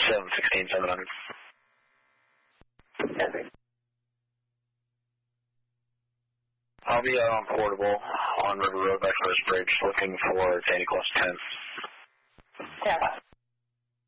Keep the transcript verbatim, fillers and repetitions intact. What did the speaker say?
seven sixteen, seven hundred. I'll be out on Portable on River Road by First Bridge looking for Santa Claus ten. Yeah.